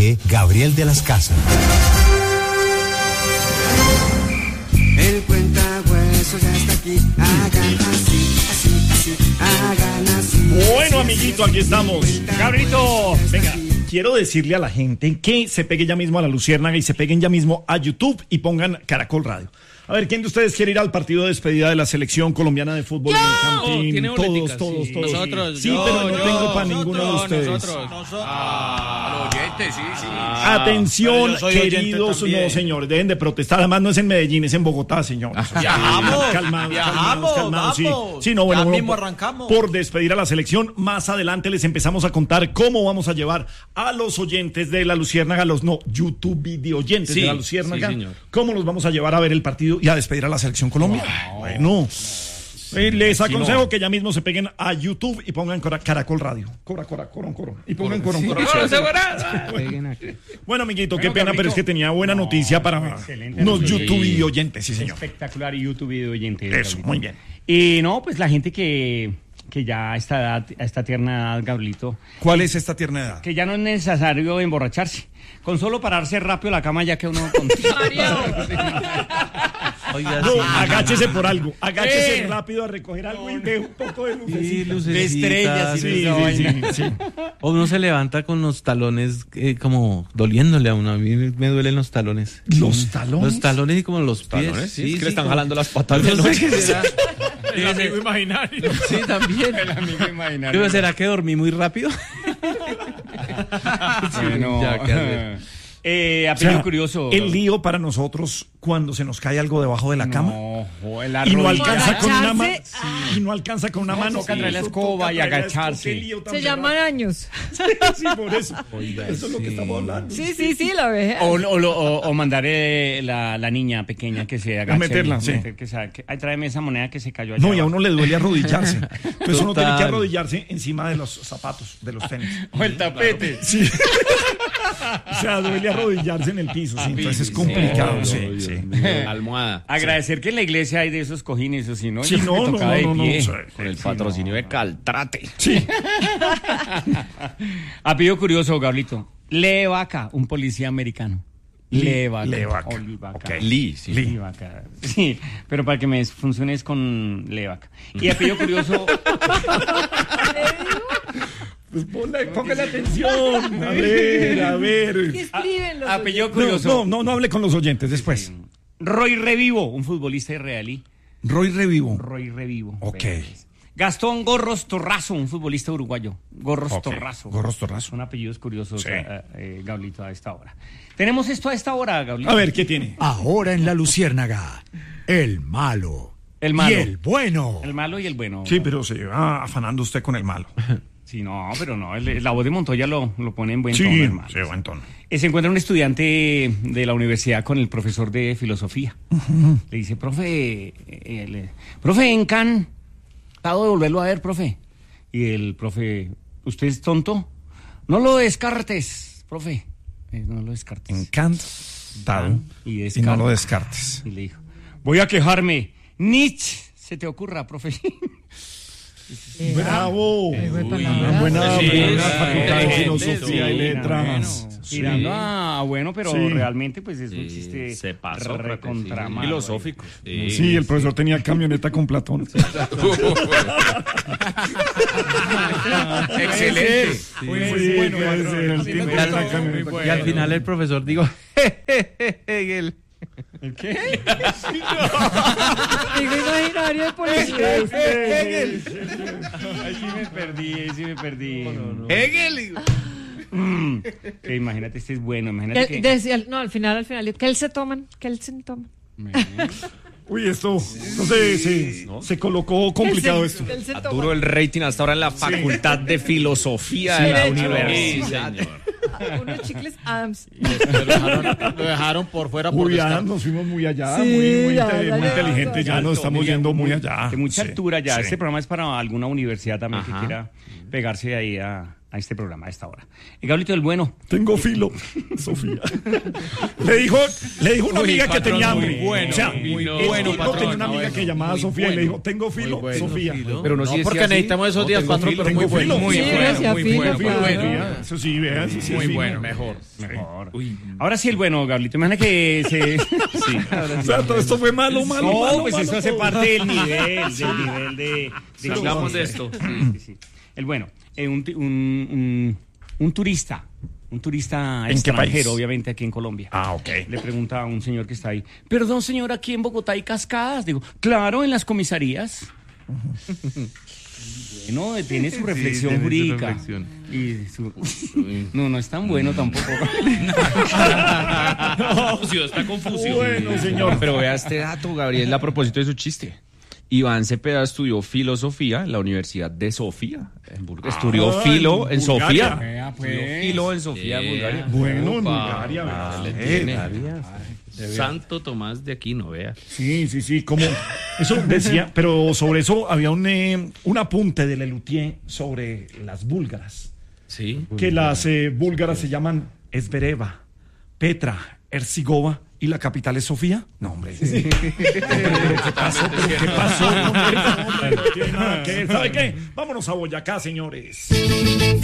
Dirige Gabriel de las Casas. El cuentahuesos ya está aquí. Hagan así, hagan así. Bueno, amiguito, aquí estamos. Gabrielito, venga, quiero decirle a la gente que se pegue ya mismo a la Luciérnaga y se peguen ya mismo a YouTube y pongan Caracol Radio. A ver, ¿quién de ustedes quiere ir al partido de despedida de la selección colombiana de fútbol en el Campín? Todos. Nosotros. Sí, pero no tengo para ninguno de ustedes. Nosotros. Los oyentes, sí. Atención, queridos, no, señores, dejen de protestar. Además, no es en Medellín, es en Bogotá, señores. Calmados. Sí, no, bueno, mismo arrancamos. Por despedir a la selección, más adelante les empezamos a contar cómo vamos a llevar a los oyentes de la Luciérnaga, YouTube video oyentes de la Luciérnaga, cómo los vamos a llevar a ver el partido y a despedir a la selección Colombia. Bueno, les aconsejo que ya mismo se peguen a YouTube y pongan Caracol Radio. Coro. Y pongan coro. Bueno, amiguito, qué pena, pero es que tenía buena noticia para los YouTube video oyentes, sí, señor. Espectacular YouTube video oyentes. Eso, muy bien. Y no, pues la gente que ya a esta tierna edad, Gabrielito. ¿Cuál es esta tierna edad? Que ya no es necesario emborracharse. Con solo pararse rápido a la cama ya que uno... Oiga, no, agáchese por algo. Agáchese rápido a recoger algo y de un poco de lucecitas. De estrellas. Sí. O uno se levanta con los talones como doliéndole a uno. A mí me duelen los talones. ¿Los talones? Los talones y como los pies. ¿Talones? Sí, que le están jalando las patas. No sé qué será. El amigo imaginario. Sí, también. El amigo imaginario. ¿Será que dormí muy rápido? Bueno, apellido curioso. El lío para nosotros cuando se nos cae algo debajo de la cama y no alcanza con una mano. Toca traer la escoba y agacharse. Se llaman años. Sí, por eso. Oiga, eso es lo que estamos hablando. Sí, la vejez. O mandar la niña pequeña que se agache. A meterla, sí. Ay, tráeme esa moneda que se cayó allá. No, y a uno le duele arrodillarse. Entonces uno tiene que Total. arrodillarse encima de los zapatos, de los tenis. O el tapete. Claro. Sí. O sea, duele arrodillarse en el piso, sí. Entonces es complicado, sí. Almohada. Agradecer que en la iglesia hay de esos cojines, o si no, Sí, no. Con el patrocinio de Caltrate. Sí. Apellido curioso, Gablito. Lee Vaca, un policía americano. Lee Vaca. Okay. Lee. Vaca. Sí, pero para que me funcione es con Lee Vaca. Y apellido curioso... Pues póngale atención. A ver. ¿Qué escriben los Apellido curioso. No hable con los oyentes después. Roy Revivo, un futbolista israelí. Roy Revivo. Ok. Gastón Gorros Torrazo, un futbolista uruguayo. Gorros Torrazo. Son apellidos curiosos, Gablito, a esta hora. Tenemos esto a esta hora, Gablito. A ver, ¿qué tiene? Ahora en la Luciérnaga, el malo. El malo. Y el bueno. El malo y el bueno. Sí, pero se va afanando usted con el malo. Sí, no, pero no. La voz de Montoya lo pone en buen tono, Sí, hermano. buen tono. Se encuentra un estudiante de la universidad con el profesor de filosofía. Le dice, profe, encantado de volverlo a ver, profe. Y el profe, ¿usted es tonto? No lo descartes, profe. No lo descartes. Encantado. Y no lo descartes. Y le dijo, voy a quejarme. Nietzsche, se te ocurra, profe. ¡Bravo! Buena facultad de filosofía y letras. Bueno, pero realmente pues eso existe. Se pasó. Recontramal. Filosófico. Sí, el profesor tenía camioneta con Platón. Excelente. Y al final el profesor dijo, Hegel. ¿El qué? Digo imaginario de policía. Ahí sí me perdí. No. Hegel. Que imagínate, este es bueno. Imagínate que... Decía, no, al final, ¿qué él se toman? Uy, esto se colocó complicado esto. Duro el rating hasta ahora en la facultad de filosofía de la universidad. Unos chicles Adams. Lo dejaron por fuera. Uy, ya nos fuimos muy allá, muy inteligentes, ya nos estamos yendo muy allá. De mucha altura ya. Sí. Este programa es para alguna universidad también que quiera pegarse ahí a a este programa a esta hora. Gablito del Bueno. Tengo filo, Sofía. le dijo una amiga que tenía hambre. Muy bueno, o sea, muy el bueno, tipo patrón. tenía una amiga que llamaba Sofía y le dijo, tengo filo, Sofía. Pero no, porque necesitamos esos días, patrón, pero muy bueno. Muy Sí, decía muy filo, bueno. claro. Eso sí, vean, eso sí. Muy sí, bueno, mejor. mejor. Ahora sí el bueno, Gablito. Imagina que se... Sí. O sea, todo esto fue malo. No, pues eso hace parte del nivel de Salgamos de esto. Sí. El bueno, un turista ¿En qué extranjero, país? obviamente aquí en Colombia. Ah, ok. Le pregunta a un señor que está ahí, perdón señor, aquí en Bogotá hay cascadas. Digo, claro, en las comisarías. No, tiene su reflexión jurídica. No es tan bueno tampoco. Está confusión. Bueno, señor. Pero vea este dato, Gabriel, a propósito de su chiste. Iván Cepeda estudió filosofía en la Universidad de Sofía, en Bulgaria. Estudió filo en Bulgaria. Sofía. Vea, pues. Estudió filo en Sofía, en Bulgaria. Bueno, en Bulgaria, Santo Tomás de Aquino, vea. Sí, como eso decía, pero sobre eso había un apunte de Lelutier sobre las búlgaras, Sí. que las búlgaras se llaman Esbereva, Petra, Ercigova y la capital es Sofía. No, hombre. ¿Qué pasó? ¿Qué pasó? No tiene nada que ver. ¿Sabe qué? Vámonos a Boyacá, señores.